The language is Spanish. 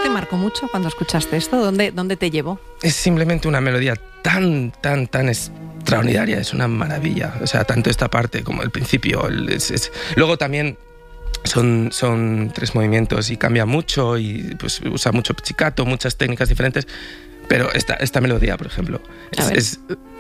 te marcó mucho cuando escuchaste esto? ¿Dónde te llevó? Es simplemente una melodía tan extraordinaria, es una maravilla. O sea, tanto esta parte como el principio. Luego también son 3 movimientos y cambia mucho y pues usa mucho pizzicato, muchas técnicas diferentes. Pero esta melodía, por ejemplo,